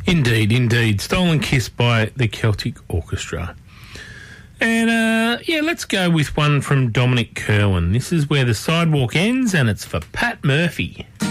Indeed, indeed. Stolen Kiss by the Celtic Orchestra. And, let's go with one from Dominic Kerwin. This is Where the Sidewalk Ends, and it's for Pat Murphy.